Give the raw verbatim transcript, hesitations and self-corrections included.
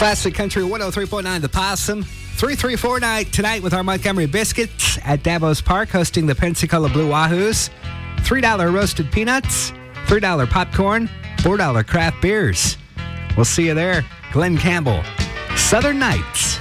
Classic Country one oh three point nine The Possum. three three four night tonight with our Montgomery Biscuits at Davos Park hosting the Pensacola Blue Wahoos. three dollars roasted peanuts, three dollars popcorn, four dollars craft beers. We'll see you there. Glenn Campbell, Southern Nights.